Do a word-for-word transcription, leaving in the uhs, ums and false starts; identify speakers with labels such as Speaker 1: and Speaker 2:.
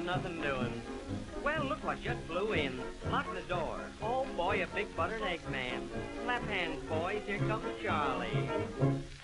Speaker 1: nothing doing. Well, look what just blew in. Lock the door. Oh, boy, a big buttered egg man. Clap hands, boys. Here comes Charlie.